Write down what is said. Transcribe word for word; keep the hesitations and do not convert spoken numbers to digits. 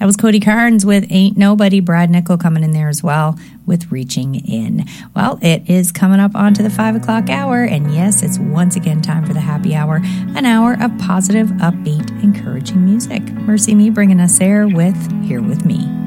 That was Cody Carnes with Ain't Nobody. Brad Nickel coming in there as well with Reaching In. Well, it is coming up onto the five o'clock hour, and yes, it's once again time for the happy hour, an hour of positive, upbeat, encouraging music. Mercy Me bringing us there with Here With Me.